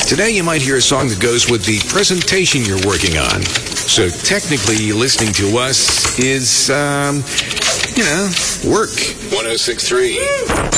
Today you might hear a song that goes with the presentation you're working on. So technically, listening to us is, work. 106.3.